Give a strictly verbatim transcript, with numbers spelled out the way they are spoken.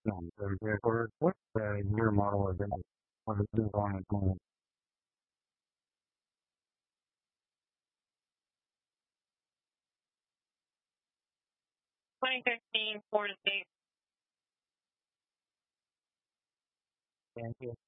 No, the vehicle, what's the year model of it? What is it on its own? twenty thirteen Ford Escape. Thank you.